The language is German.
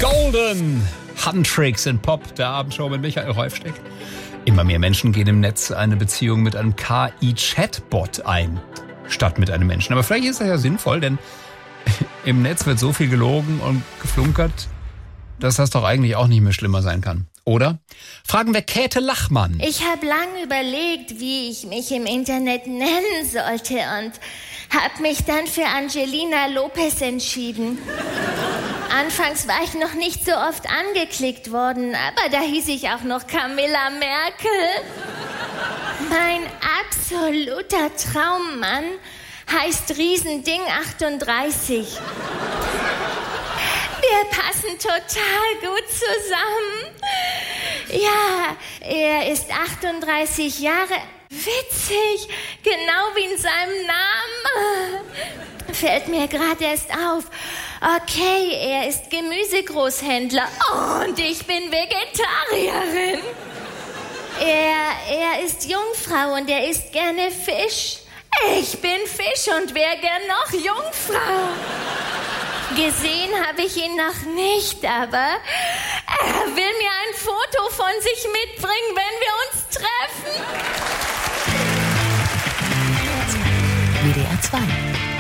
Golden Handtricks in Pop, der Abendshow mit Michael Häufsteck. Immer mehr Menschen gehen im Netz eine Beziehung mit einem KI-Chatbot ein, statt mit einem Menschen. Aber vielleicht ist das ja sinnvoll, denn im Netz wird so viel gelogen und geflunkert, dass das doch eigentlich auch nicht mehr schlimmer sein kann. Oder? Fragen wir Käthe Lachmann. Ich habe lange überlegt, wie ich mich im Internet nennen sollte und habe mich dann für Angelina Lopez entschieden. Anfangs war ich noch nicht so oft angeklickt worden, aber da hieß ich auch noch Camilla Merkel. Mein absoluter Traummann heißt Riesending 38. Wir passen total gut zusammen. Ja, er ist 38 Jahre. Witzig, genau wie in seinem Namen. Fällt mir gerade erst auf. Okay, er ist Gemüsegroßhändler und ich bin Vegetarierin. Er ist Jungfrau und er isst gerne Fisch. Ich bin Fisch und wäre gern noch Jungfrau. Gesehen habe ich ihn noch nicht, aber er will mir ein Foto von sich mitbringen, wenn wir uns treffen. WDR 2